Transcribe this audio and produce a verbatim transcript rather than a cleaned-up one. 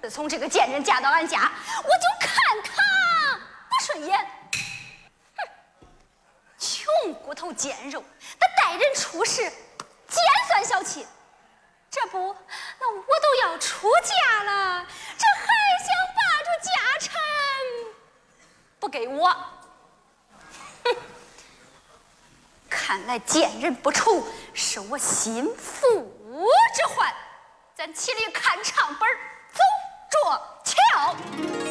自从这个贱人嫁到俺家，我就看他不顺眼。哼，穷骨头贱肉，他待人处事尖酸小气。这不，那我都要出嫁了，这还想把住家产不给我？哼！看来见人不淑是我心腹之患。咱骑驴看唱本，走着瞧。